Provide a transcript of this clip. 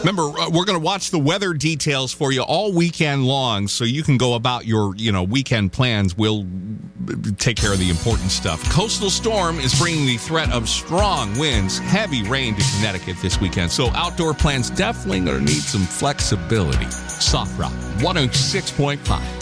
Remember, we're going to watch the weather details for you all weekend long so you can go about your, weekend plans. We'll take care of the important stuff. Coastal storm is bringing the threat of strong winds, heavy rain to Connecticut this weekend. So outdoor plans definitely going to need some flexibility. Soft Rock 106.5.